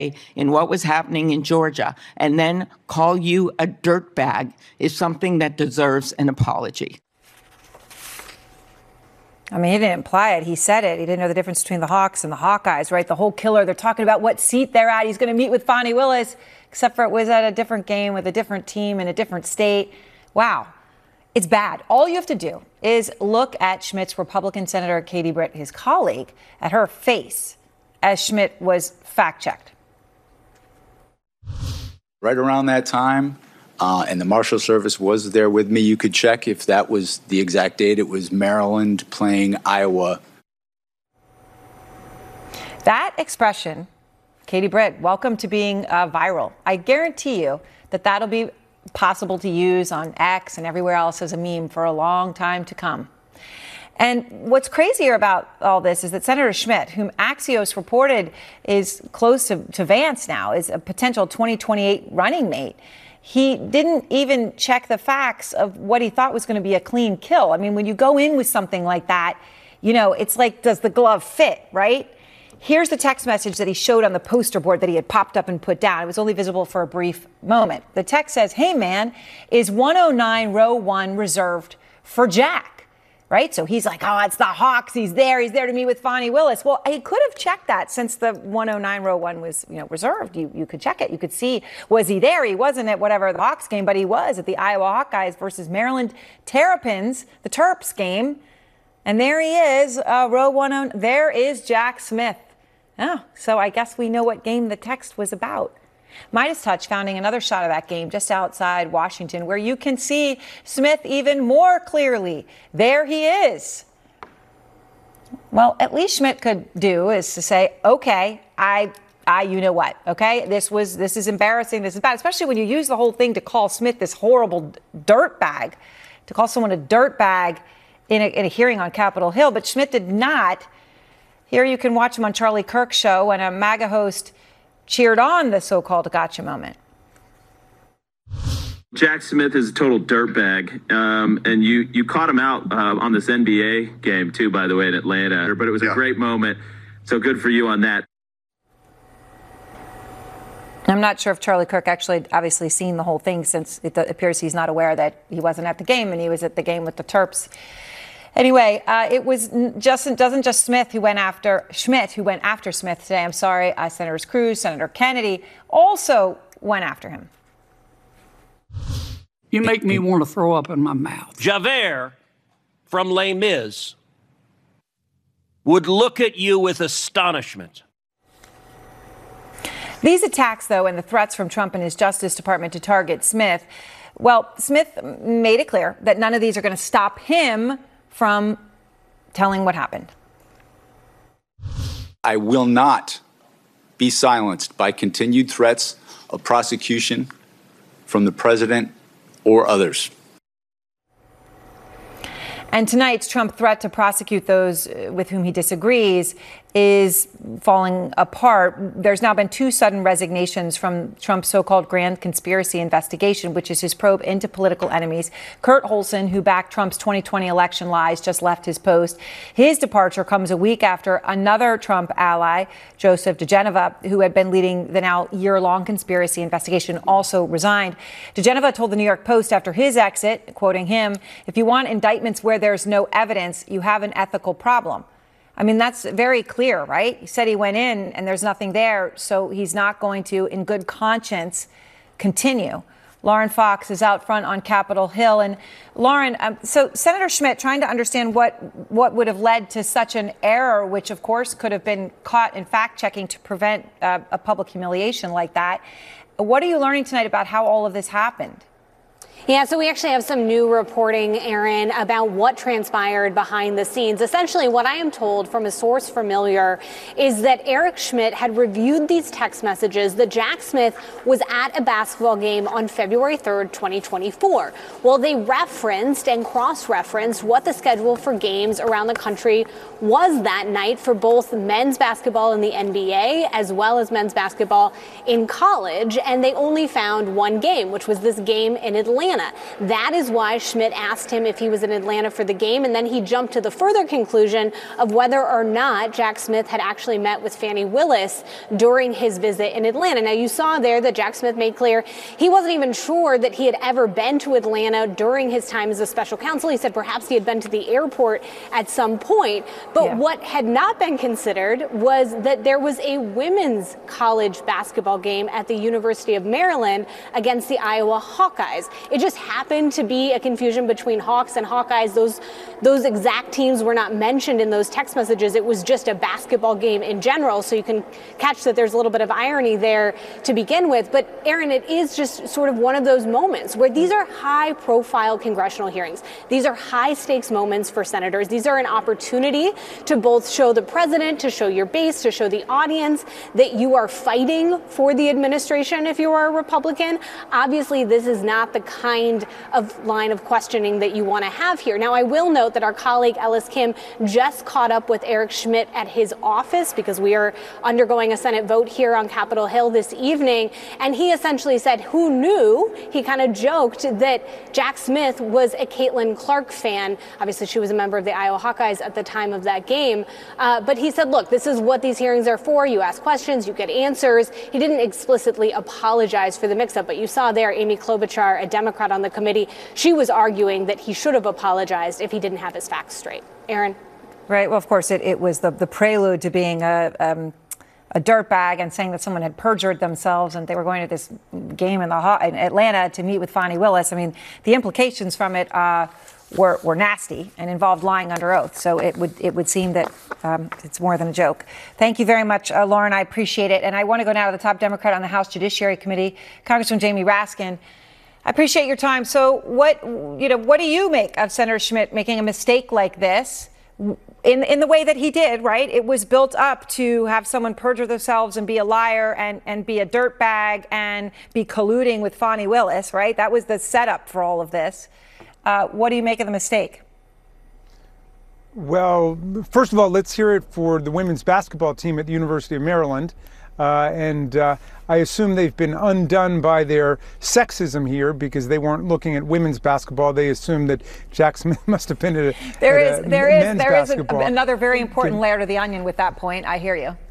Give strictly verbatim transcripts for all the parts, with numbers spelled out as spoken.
in what was happening in Georgia and then call you a dirtbag is something that deserves an apology. I mean, he didn't imply it. He said it. He didn't know the difference between the Hawks and the Hawkeyes, right? The whole killer. They're talking about what seat they're at. He's going to meet with Fani Willis, except for it was at a different game with a different team in a different state. Wow. It's bad. All you have to do is look at Schmitt's Republican Senator Katie Britt, his colleague, at her face as Schmitt was fact-checked. Right around that time, Uh, and the Marshal Service was there with me. You could check if that was the exact date. It was Maryland playing Iowa. That expression, Katie Britt, welcome to being uh, viral. I guarantee you that that'll be possible to use on X and everywhere else as a meme for a long time to come. And what's crazier about all this is that Senator Schmitt, whom Axios reported is close to, to Vance now, is a potential twenty twenty-eight running mate. He didn't even check the facts of what he thought was going to be a clean kill. I mean, when you go in with something like that, you know, it's like, does the glove fit, right? Here's the text message that he showed on the poster board that he had popped up and put down. It was only visible for a brief moment. The text says, "Hey, man, is one oh nine row one reserved for Jack?" Right? So he's like, oh, it's the Hawks. He's there. He's there to meet with Fani Willis. Well, he could have checked that since the one oh nine row one was, you know, reserved. You you could check it. You could see, was he there? He wasn't at whatever the Hawks game, but he was at the Iowa Hawkeyes versus Maryland Terrapins, the Terps game. And there he is, uh, row one oh. There is Jack Smith. Oh, so I guess we know what game the text was about. Midas Touch founding another shot of that game just outside Washington, where you can see Smith even more clearly. There he is. Well, at least Schmitt could do is to say, okay, I, I, you know what, okay, this was, this is embarrassing, this is bad, especially when you use the whole thing to call Smith this horrible dirt bag, to call someone a dirt bag in a, in a hearing on Capitol Hill. But Schmitt did not. Here you can watch him on Charlie Kirk's show when a MAGA host cheered on the so-called gotcha moment. Jack Smith is a total dirtbag, um, and you you caught him out uh, on this N B A game too, by the way, in Atlanta. But it was yeah. a great moment, so good for you on that. I'm not sure if Charlie Kirk actually obviously seen the whole thing, since it appears he's not aware that he wasn't at the game and he was at the game with the Terps. Anyway, uh, it was just doesn't just Smith who went after Schmitt, who went after Smith today. I'm sorry, uh, Senators Cruz, Senator Kennedy also went after him. You make me want to throw up in my mouth. Javert from Les Mis would look at you with astonishment. These attacks, though, and the threats from Trump and his Justice Department to target Smith, well, Smith made it clear that none of these are going to stop him from telling what happened. I will not be silenced by continued threats of prosecution from the president or others. And tonight's Trump threat to prosecute those with whom he disagrees is falling apart. There's now been two sudden resignations from Trump's so-called grand conspiracy investigation, which is his probe into political enemies. Kurt Olson, who backed Trump's twenty twenty election lies, just left his post. His departure comes a week after another Trump ally, Joseph DeGeneva, who had been leading the now year-long conspiracy investigation, also resigned. DeGeneva told the New York Post after his exit, quoting him, "If you want indictments where there's no evidence, you have an ethical problem." I mean, that's very clear, right? He said he went in and there's nothing there, so he's not going to, in good conscience, continue. Lauren Fox is out front on Capitol Hill. And Lauren, um, so Senator Schmitt, trying to understand what what would have led to such an error, which of course could have been caught in fact-checking to prevent uh, a public humiliation like that. What are you learning tonight about how all of this happened? Yeah, so we actually have some new reporting, Aaron, about what transpired behind the scenes. Essentially, what I am told from a source familiar is that Eric Schmitt had reviewed these text messages that Jack Smith was at a basketball game on February third, twenty twenty-four. Well, they referenced and cross-referenced what the schedule for games around the country was that night for both men's basketball in the N B A as well as men's basketball in college. And they only found one game, which was this game in Atlanta. Atlanta. That is why Schmidt asked him if he was in Atlanta for the game, and then he jumped to the further conclusion of whether or not Jack Smith had actually met with Fani Willis during his visit in Atlanta. Now, you saw there that Jack Smith made clear he wasn't even sure that he had ever been to Atlanta during his time as a special counsel. He said perhaps he had been to the airport at some point. But yeah. what had not been considered was that there was a women's college basketball game at the University of Maryland against the Iowa Hawkeyes. It just happened to be a confusion between Hawks and Hawkeyes. Those, those exact teams were not mentioned in those text messages. It was just a basketball game in general. So you can catch that there's a little bit of irony there to begin with. But Aaron, it is just sort of one of those moments where these are high profile congressional hearings. These are high stakes moments for senators. These are an opportunity to both show the president, to show your base, to show the audience that you are fighting for the administration if you are a Republican. Obviously, this is not the kind of line of questioning that you want to have here. Now, I will note that our colleague Ellis Kim just caught up with Eric Schmidt at his office because we are undergoing a Senate vote here on Capitol Hill this evening. And he essentially said, who knew? He kind of joked that Jack Smith was a Caitlin Clark fan. Obviously, she was a member of the Iowa Hawkeyes at the time of that game. Uh, but he said, look, this is what these hearings are for. You ask questions, you get answers. He didn't explicitly apologize for the mix-up, but you saw there Amy Klobuchar, a Democrat on the committee, she was arguing that he should have apologized if he didn't have his facts straight. Aaron? Right. Well, of course, it, it was the, the prelude to being a, um, a dirtbag and saying that someone had perjured themselves and they were going to this game in, the, in Atlanta to meet with Fani Willis. I mean, the implications from it uh, were, were nasty and involved lying under oath. So it would it would seem that um, it's more than a joke. Thank you very much, uh, Lauren. I appreciate it. And I want to go now to the top Democrat on the House Judiciary Committee, Congressman Jamie Raskin. I appreciate your time. So what, you know, what do you make of Senator Schmidt making a mistake like this in in the way that he did, right? It was built up to have someone perjure themselves and be a liar and, and be a dirtbag and be colluding with Fani Willis, right? That was the setup for all of this. Uh, what do you make of the mistake? Well, first of all, let's hear it for the women's basketball team at the University of Maryland. Uh, and uh, I assume they've been undone by their sexism here because they weren't looking at women's basketball. They assumed that Jack Smith must have been at a, there at is a there men's is there is a, basketball. another very important layer to the onion with that point. I hear you.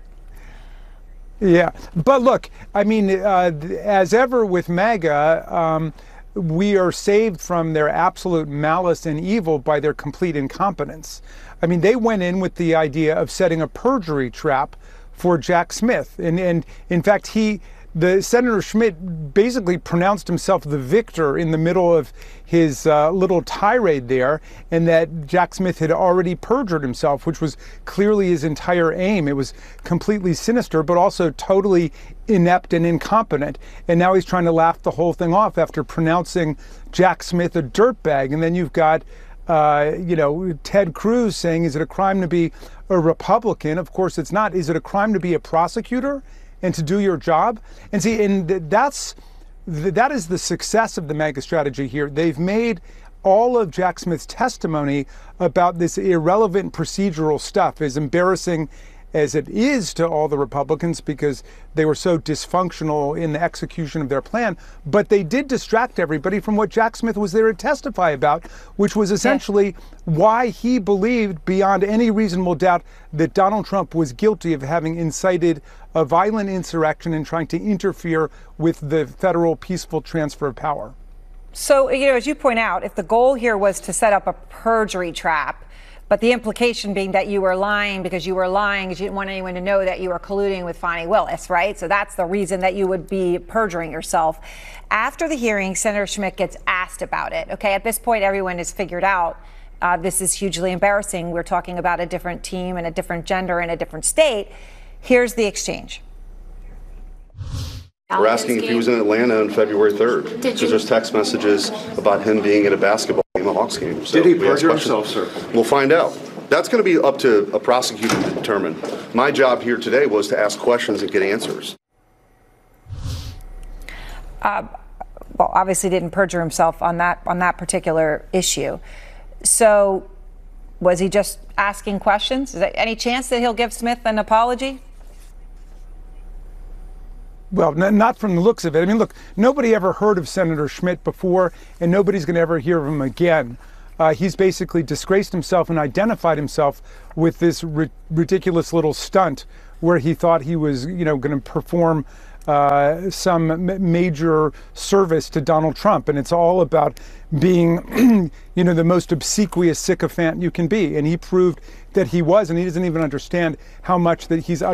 Yeah, but look, I mean, uh, as ever with MAGA, um, we are saved from their absolute malice and evil by their complete incompetence. I mean, they went in with the idea of setting a perjury trap for Jack Smith. And, and in fact, he, the Senator Schmidt basically pronounced himself the victor in the middle of his uh, little tirade there, and that Jack Smith had already perjured himself, which was clearly his entire aim. It was completely sinister, but also totally inept and incompetent. And now he's trying to laugh the whole thing off after pronouncing Jack Smith a dirtbag. And then you've got Uh, you know, Ted Cruz saying, is it a crime to be a Republican? Of course it's not. Is it a crime to be a prosecutor and to do your job? And see, and that's, that is the success of the MAGA strategy here. They've made all of Jack Smith's testimony about this irrelevant procedural stuff, as embarrassing as it is to all the Republicans because they were so dysfunctional in the execution of their plan. But they did distract everybody from what Jack Smith was there to testify about, which was essentially yeah. why he believed beyond any reasonable doubt that Donald Trump was guilty of having incited a violent insurrection and trying to interfere with the federal peaceful transfer of power. So, you know, as you point out, if the goal here was to set up a perjury trap, but the implication being that you were lying because you were lying because you didn't want anyone to know that you were colluding with Fani Willis, right? So that's the reason that you would be perjuring yourself. After the hearing, Senator Schmidt gets asked about it. Okay, at this point, everyone has figured out uh, this is hugely embarrassing. We're talking about a different team and a different gender and a different state. Here's the exchange. We're asking if he was in Atlanta on February third, because there's text messages about him being at a basketball game, a Hawks game. So Did he perjure himself, sir? We'll find out. That's going to be up to a prosecutor to determine. My job here today was to ask questions and get answers. Uh, well, obviously didn't perjure himself on that on that particular issue. So was he just asking questions? Is there any chance that he'll give Smith an apology? Well, n- not from the looks of it. I mean, look, nobody ever heard of Senator Schmidt before, and nobody's going to ever hear of him again. Uh, he's basically disgraced himself and identified himself with this ri- ridiculous little stunt where he thought he was, you know, going to perform uh, some m- major service to Donald Trump. And it's all about being, you know, the most obsequious sycophant you can be. And he proved that he was, and he doesn't even understand how much that he's